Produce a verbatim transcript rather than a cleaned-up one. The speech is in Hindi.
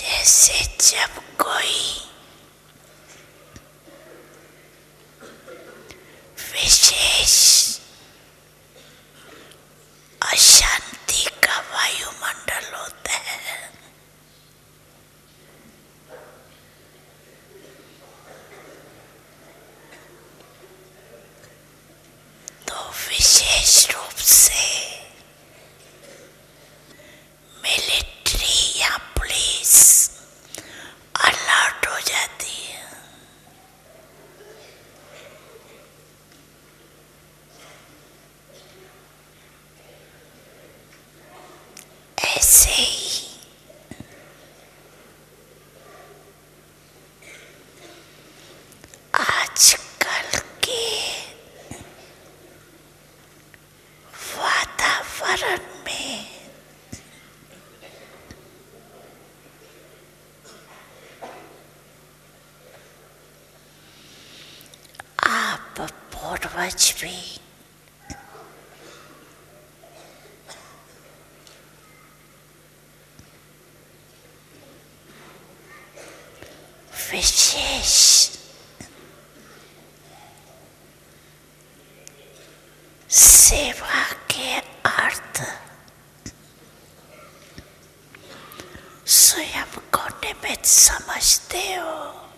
जैसे जब कोई विशेष अशांति का वायुमंडल होता है, तो विशेष रूप से मिलिट्री या पुलिस अलर्ट हो जाती है। ऐसे ही आजकल के वातावरण में आप पूर्वज भी विशेष सेवा के अर्थ स्वयं को निमित्त समझते हो।